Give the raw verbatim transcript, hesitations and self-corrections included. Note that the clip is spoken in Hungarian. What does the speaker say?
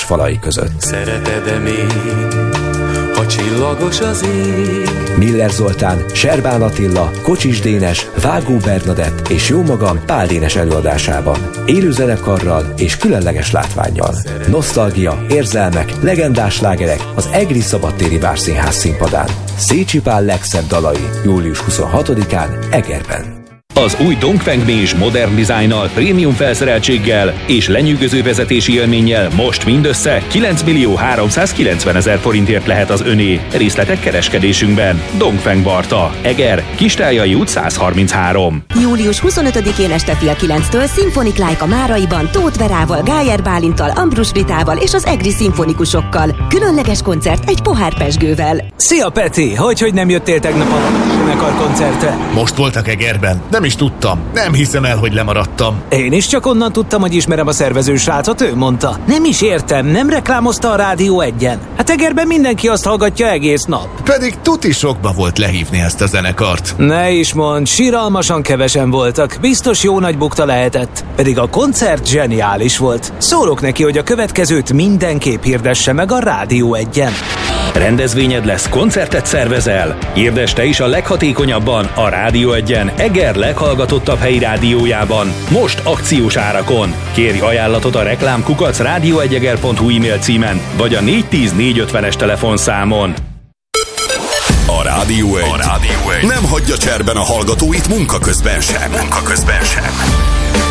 falai között. Szereted-e még, ha csillagos az ég? Miller Zoltán, Serbán Attila, Kocsis Dénes, Vágó Bernadett és jómagam Pál Dénes előadásában. Élő zenekarral és különleges látvánnyal. Nosztalgia, érzelmek, legendás slágerek az Egri Szabadtéri Várszínház színpadán. Szécsi Pál legszebb dalai július huszonhatodikán Egerben. Az új Dongfeng Mage modern dizájnnal, prémium felszereltséggel és lenyűgöző vezetési élménnyel most mindössze kilenc millió háromszázkilencvenezer forintért lehet az öné. Részletek kereskedésünkben. Dongfeng Barta, Eger, Kistályai út száz harminchárom. július huszonötödikén este fél kilenctől Symphonic Like a Máraiban Tóth Verával, Gájer Bálinttal, Ambrus Ritával és az Egri szimfonikusokkal. Különleges koncert egy pohár pezsgővel. Szia Peti! Hogy, hogy nem jöttél tegnap a zenekar koncertre? Most voltak Egerben. Nem is tudtam. Nem hiszem el, hogy lemaradtam. Én is csak onnan tudtam, hogy ismerem a szervező srácot, ő mondta. Nem is értem, nem reklámozta a Rádió egyen. Hát Egerben mindenki azt hallgatja egész nap. Pedig tuti sokba volt lehívni ezt a zenekart. Ne is mondd, siralmasan kevesen voltak. Biztos jó nagy bukta lehetett. Pedig a koncert zseniális volt. Szólok neki, hogy a következőt mindenképp hirdesse meg a Rádió egyen. Rendezvényed lesz, koncertet szervezel? Hirdesd te is a leghatékonyabban a Rádió egyen Eger leghallgatottabb helyi rádiójában. Most akciós árakon. Kérj ajánlatot a reklámkukac rádióegyeger pont hu e-mail címen, vagy a négy tíz négy ötvenes telefonszámon. A Rádió egy. A Rádió egy nem hagyja cserben a hallgatóit munka közben sem. Munka közben sem.